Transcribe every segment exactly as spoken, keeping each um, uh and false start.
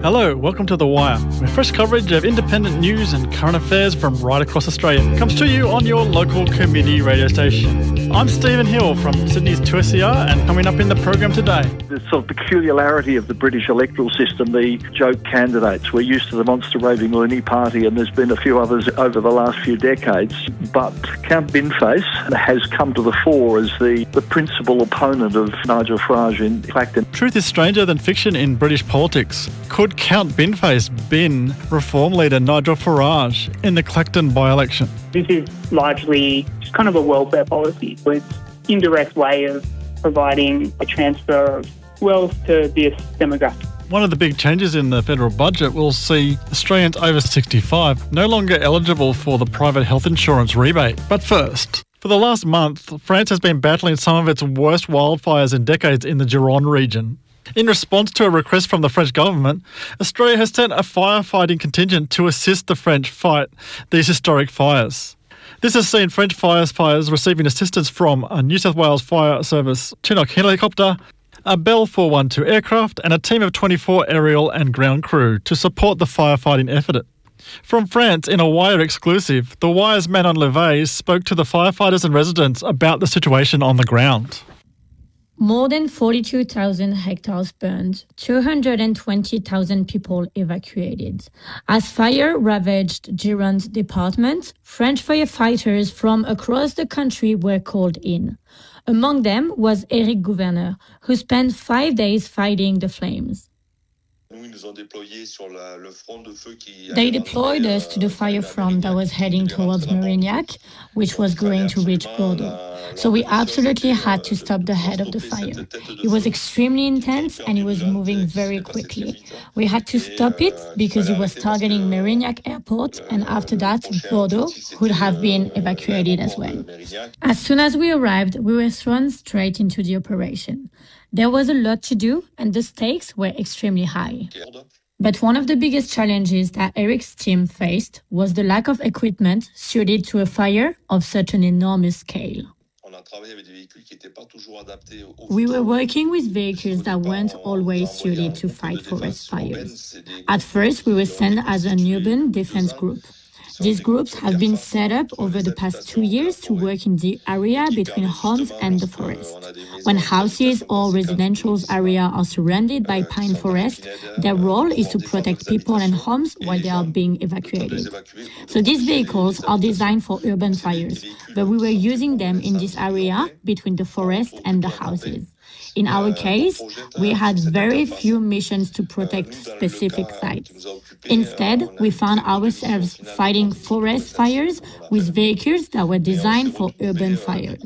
Hello, welcome to The Wire, where fresh coverage of independent news and current affairs from right across Australia comes to you on your local community radio station. I'm Stephen Hill from Sydney's two S E R, and coming up in the program today. The sort of peculiarity of the British electoral system, the joke candidates. We're used to the monster raving loony party, and there's been a few others over the last few decades. But Count Binface has come to the fore as the, the principal opponent of Nigel Farage in Clacton. Truth is stranger than fiction in British politics. Could Count Binface bin Reform leader Nigel Farage in the Clacton by-election? This is largely just kind of a welfare policy. It's an indirect way of providing a transfer of wealth to this demographic. One of the big changes in the federal budget will see Australians over sixty-five no longer eligible for the private health insurance rebate. But first, for the last month, France has been battling some of its worst wildfires in decades in the Gironde region. In response to a request from the French government, Australia has sent a firefighting contingent to assist the French fight these historic fires. This has seen French firefighters receiving assistance from a New South Wales Fire Service Chinook helicopter, a Bell four one two aircraft, and a team of twenty-four aerial and ground crew to support the firefighting effort. From France, in a Wire exclusive, The Wire's Manon Leveille spoke to the firefighters and residents about the situation on the ground. More than forty-two thousand hectares burned, two hundred twenty thousand people evacuated. As fire ravaged Gironde department, French firefighters from across the country were called in. Among them was Éric Gouverneur, who spent five days fighting the flames. They deployed us to the fire front that was heading towards Mérignac, which was going to reach Bordeaux. So we absolutely had to stop the head of the fire. It was extremely intense and it was moving very quickly. We had to stop it because it was targeting Mérignac airport, and after that, Bordeaux would have been evacuated as well. As soon as we arrived, we were thrown straight into the operation. There was a lot to do and the stakes were extremely high. But one of the biggest challenges that Eric's team faced was the lack of equipment suited to a fire of such an enormous scale. We were working with vehicles that weren't always suited to fight forest fires. At first, we were sent as an urban defense group. These groups have been set up over the past two years to work in the area between homes and the forest. When houses or residential areas are surrounded by pine forest, their role is to protect people and homes while they are being evacuated. So these vehicles are designed for urban fires, but we were using them in this area between the forest and the houses. In our case, we had very few missions to protect specific sites. Instead, we found ourselves fighting forest fires with vehicles that were designed for urban fires.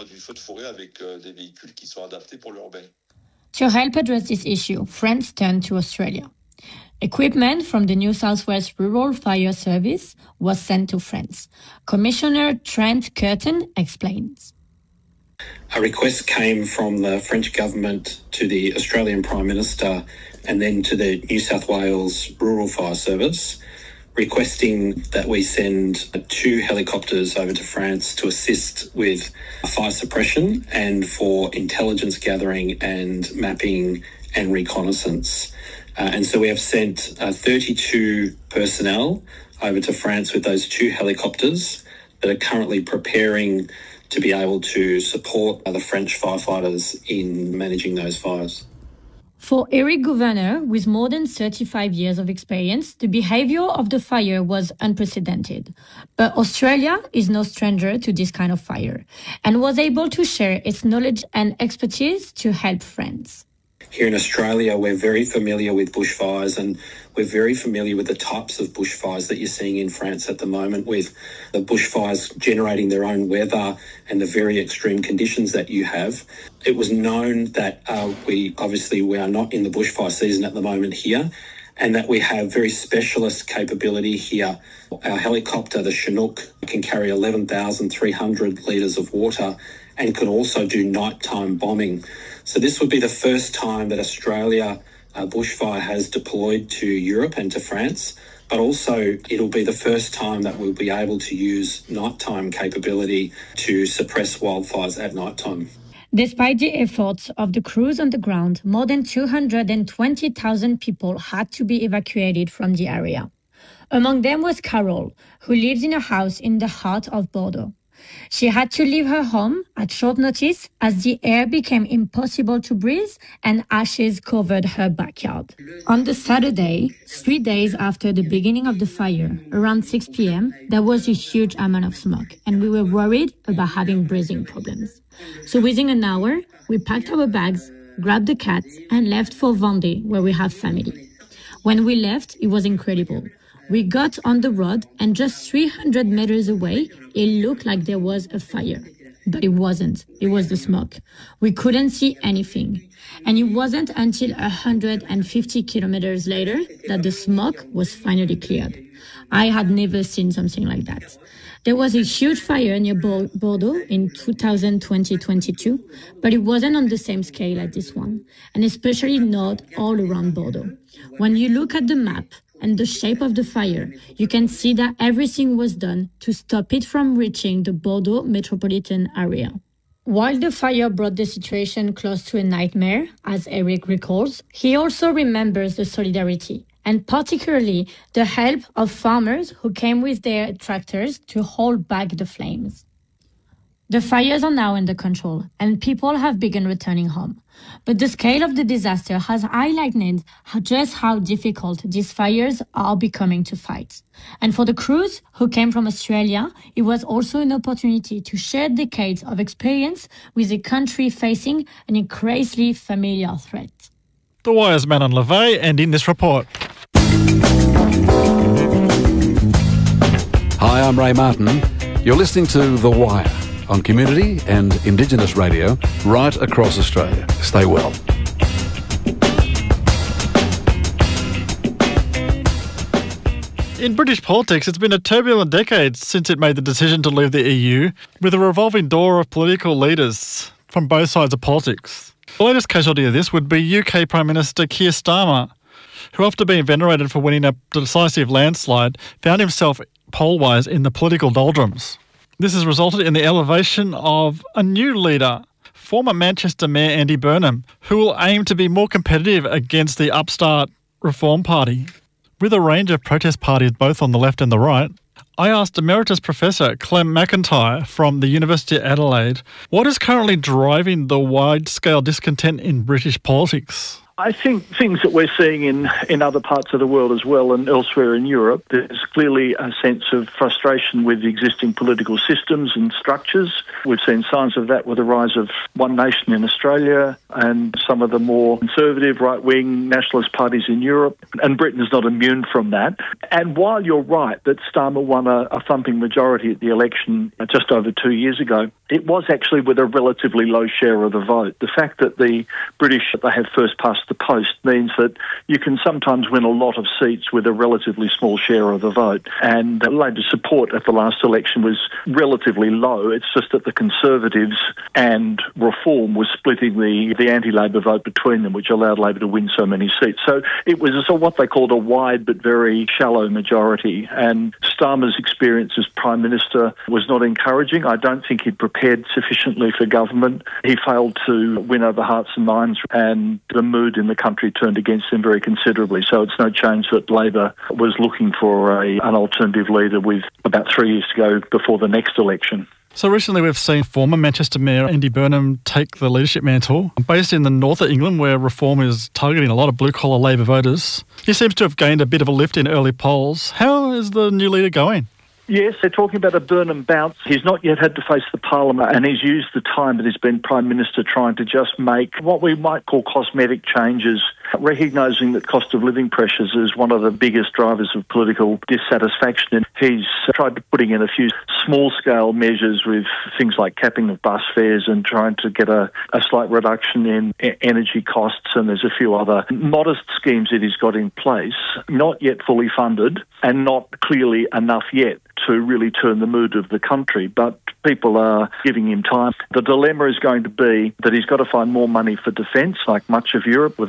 To help address this issue, France turned to Australia. Equipment from the New South Wales Rural Fire Service was sent to France. Commissioner Trent Curtin explains. A request came from the French government to the Australian Prime Minister and then to the New South Wales Rural Fire Service, requesting that we send two helicopters over to France to assist with fire suppression and for intelligence gathering and mapping and reconnaissance. Uh, and so we have sent uh, thirty-two personnel over to France with those two helicopters that are currently preparing to be able to support the French firefighters in managing those fires. For Éric Gouverneur, with more than thirty-five years of experience, the behaviour of the fire was unprecedented. But Australia is no stranger to this kind of fire and was able to share its knowledge and expertise to help France. Here in Australia, we're very familiar with bushfires, and we're very familiar with the types of bushfires that you're seeing in France at the moment, with the bushfires generating their own weather and the very extreme conditions that you have. It was known that uh, we obviously we are not in the bushfire season at the moment here, and that we have very specialist capability here. Our helicopter, the Chinook, can carry eleven thousand three hundred litres of water and can also do nighttime bombing. So this would be the first time that Australia uh, bushfire has deployed to Europe and to France, but also it'll be the first time that we'll be able to use nighttime capability to suppress wildfires at nighttime. Despite the efforts of the crews on the ground, more than two hundred twenty thousand people had to be evacuated from the area. Among them was Carol, who lives in a house in the heart of Bordeaux. She had to leave her home at short notice as the air became impossible to breathe and ashes covered her backyard. On the Saturday, three days after the beginning of the fire, around six p.m., there was a huge amount of smoke and we were worried about having breathing problems. So within an hour, we packed our bags, grabbed the cat and left for Vendée, where we have family. When we left, it was incredible. We got on the road and just three hundred meters away, it looked like there was a fire. But it wasn't. It was the smoke. We couldn't see anything. And it wasn't until one hundred fifty kilometers later that the smoke was finally cleared. I had never seen something like that. There was a huge fire near Bordeaux in two thousand twenty to twenty-two, but it wasn't on the same scale as this one, and especially not all around Bordeaux. When you look at the map, and the shape of the fire, you can see that everything was done to stop it from reaching the Bordeaux metropolitan area. While the fire brought the situation close to a nightmare, as Eric recalls, he also remembers the solidarity, and particularly the help of farmers who came with their tractors to hold back the flames. The fires are now under control, and people have begun returning home. But the scale of the disaster has highlighted just how difficult these fires are becoming to fight. And for the crews who came from Australia, it was also an opportunity to share decades of experience with a country facing an increasingly familiar threat. The Wire's Manon Levey, and in this report. Hi, I'm Ray Martin. You're listening to The Wire on Community and Indigenous Radio right across Australia. Stay well. In British politics, it's been a turbulent decade since it made the decision to leave the E U, with a revolving door of political leaders from both sides of politics. The latest casualty of this would be U K Prime Minister Keir Starmer, who, after being venerated for winning a decisive landslide, found himself poll-wise in the political doldrums. This has resulted in the elevation of a new leader, former Manchester Mayor Andy Burnham, who will aim to be more competitive against the upstart Reform Party. With a range of protest parties both on the left and the right, I asked Emeritus Professor Clem McIntyre from the University of Adelaide what is currently driving the wide-scale discontent in British politics. I think things that we're seeing in, in other parts of the world as well and elsewhere in Europe, there's clearly a sense of frustration with existing political systems and structures. We've seen signs of that with the rise of One Nation in Australia and some of the more conservative right-wing nationalist parties in Europe, and Britain is not immune from that. And while you're right that Starmer won a, a thumping majority at the election just over two years ago, it was actually with a relatively low share of the vote. The fact that the British, they have first past the post, means that you can sometimes win a lot of seats with a relatively small share of the vote. And Labor's support at the last election was relatively low. It's just that the Conservatives and Reform was splitting the, the anti-Labor vote between them, which allowed Labor to win so many seats. So it was a, what they called a wide but very shallow majority. And Starmer's experience as Prime Minister was not encouraging. I don't think he'd prepared sufficiently for government. He failed to win over hearts and minds, and the mood in the country turned against him very considerably. So it's no change that Labor was looking for a, an alternative leader with about three years to go before the next election. So recently we've seen former Manchester Mayor Andy Burnham take the leadership mantle. Based in the north of England, where Reform is targeting a lot of blue-collar Labor voters, he seems to have gained a bit of a lift in early polls. How is the new leader going? Yes, they're talking about a Burnham bounce. He's not yet had to face the Parliament, and he's used the time that he's been Prime Minister trying to just make what we might call cosmetic changes, recognising that cost of living pressures is one of the biggest drivers of political dissatisfaction. And he's tried to putting in a few small-scale measures with things like capping of bus fares and trying to get a, a slight reduction in energy costs, and there's a few other modest schemes that he's got in place, not yet fully funded and not clearly enough yet to really turn the mood of the country, but people are giving him time. The dilemma is going to be that he's got to find more money for defence, like much of Europe, with the rise of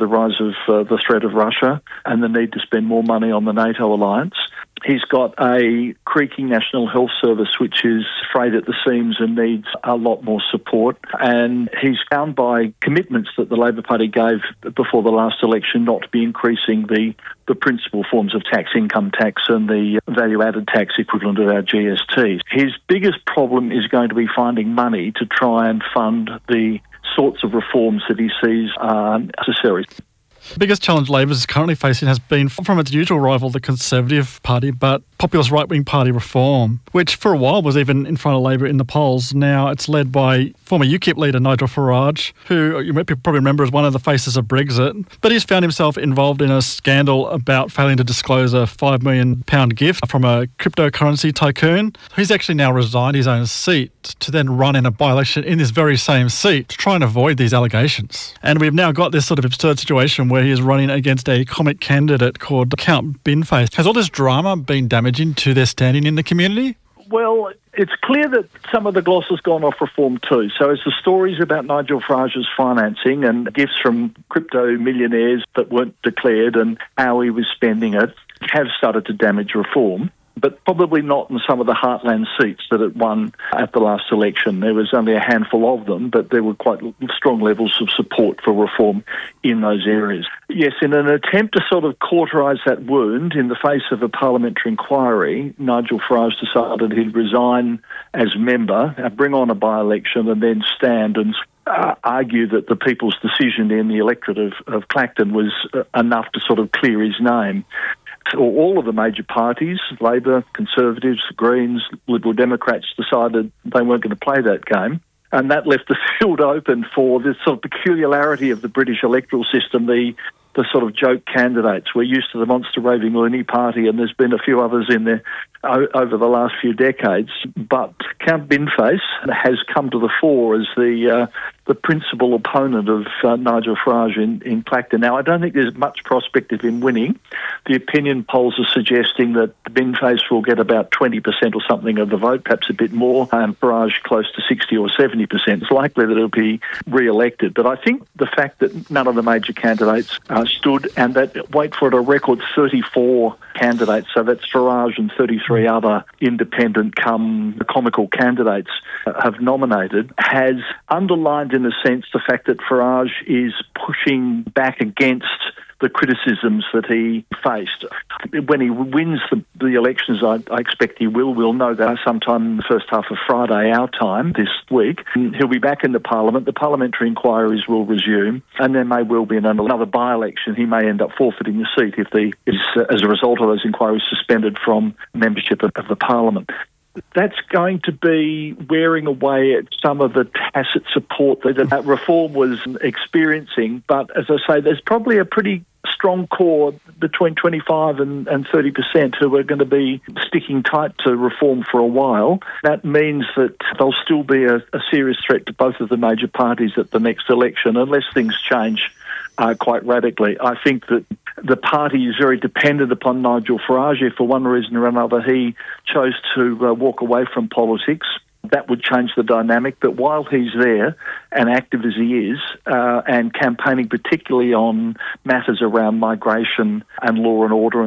of uh, the threat of Russia and the need to spend more money on the NATO alliance. He's got a creaking National Health Service which is frayed at the seams and needs a lot more support. And he's bound by commitments that the Labor Party gave before the last election not to be increasing the, the principal forms of tax, income tax and the value-added tax equivalent of our G S T. His biggest problem is going to be finding money to try and fund the sorts of reforms that he sees are necessary. The biggest challenge Labor is currently facing has been from its usual rival, the Conservative Party, but populist right-wing party Reform, which for a while was even in front of Labor in the polls. Now it's led by former UKIP leader Nigel Farage, who you might probably remember as one of the faces of Brexit, but he's found himself involved in a scandal about failing to disclose a five million pound gift from a cryptocurrency tycoon. He's actually now resigned his own seat to then run in a by-election in this very same seat to try and avoid these allegations. And we've now got this sort of absurd situation where he is running against a comic candidate called Count Binface. Has all this drama been damaging to their standing in the community? Well, it's clear that some of the gloss has gone off Reform too. So as the stories about Nigel Farage's financing and gifts from crypto millionaires that weren't declared and how he was spending it have started to damage Reform, but probably not in some of the heartland seats that it won at the last election. There was only a handful of them, but there were quite strong levels of support for Reform in those areas. Yes, in an attempt to sort of cauterise that wound in the face of a parliamentary inquiry, Nigel Farage decided he'd resign as member, bring on a by-election and then stand and Uh, argue that the people's decision in the electorate of, of Clacton was uh, enough to sort of clear his name. So all of the major parties, Labor, Conservatives, Greens, Liberal Democrats, decided they weren't going to play that game. And that left the field open for this sort of peculiarity of the British electoral system, the the sort of joke candidates. We're used to the monster raving loony party, and there's been a few others in there o- over the last few decades. But Count Binface has come to the fore as the uh, the principal opponent of uh, Nigel Farage in, in Clacton. Now, I don't think there's much prospect of him winning. The opinion polls are suggesting that Binface will get about twenty percent or something of the vote, perhaps a bit more, and Farage close to sixty or seventy percent. It's likely that he'll be re-elected. But I think the fact that none of the major candidates uh, stood, and that, wait for it, a record thirty-four candidates, so that's Farage and thirty-three other independent come comical candidates uh, have nominated, has underlined in a sense the fact that Farage is pushing back against the criticisms that he faced. When he wins the, the elections, I, I expect he will. We'll know that sometime in the first half of Friday, our time, this week. He'll be back in the Parliament. The parliamentary inquiries will resume, and there may well be another by-election. He may end up forfeiting the seat if the is, uh, as a result of those inquiries, suspended from membership of, of the Parliament. That's going to be wearing away at some of the tacit support that, that Reform was experiencing. But as I say, there's probably a pretty strong core between twenty-five and, and thirty percent who are going to be sticking tight to Reform for a while. That means that there'll still be a, a serious threat to both of the major parties at the next election, unless things change uh, quite radically. I think that the party is very dependent upon Nigel Farage. If for one reason or another he chose to uh, walk away from politics, that would change the dynamic. But while he's there, and active as he is, uh, and campaigning particularly on matters around migration and law and order